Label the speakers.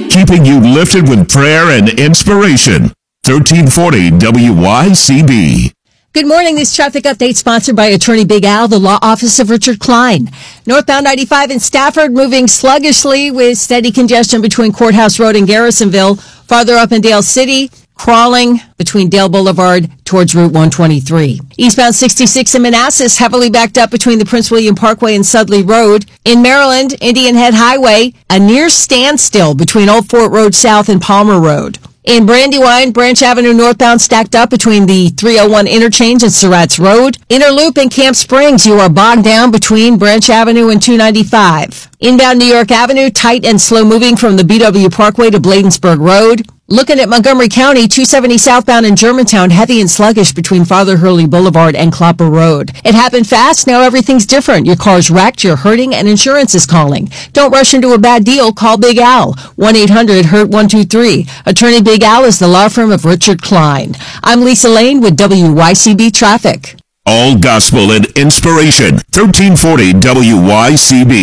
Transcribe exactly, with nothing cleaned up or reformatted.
Speaker 1: keeping you lifted with prayer and inspiration. thirteen forty W Y C B.
Speaker 2: Good morning. This traffic update sponsored by Attorney Big Al, the law office of Richard Klein. Northbound ninety-five in Stafford moving sluggishly with steady congestion between Courthouse Road and Garrisonville. Farther up in Dale City, crawling between Dale Boulevard towards Route one twenty-three. Eastbound sixty-six in Manassas, heavily backed up between the Prince William Parkway and Sudley Road. In Maryland, Indian Head Highway, a near standstill between Old Fort Road South and Palmer Road. In Brandywine, Branch Avenue northbound stacked up between the three oh one interchange and Surratt's Road. Inner Loop in Camp Springs, you are bogged down between Branch Avenue and two ninety-five. Inbound New York Avenue, tight and slow moving from the B W Parkway to Bladensburg Road. Looking at Montgomery County, two seventy southbound in Germantown, heavy and sluggish between Father Hurley Boulevard and Klopper Road. It happened fast, now everything's different. Your car's wrecked, you're hurting, and insurance is calling. Don't rush into a bad deal, call Big Al, one eight hundred hurt one two three. Attorney Big Al is the law firm of Richard Klein. I'm Lisa Lane with W Y C B Traffic.
Speaker 1: All gospel and inspiration. thirteen forty W Y C B.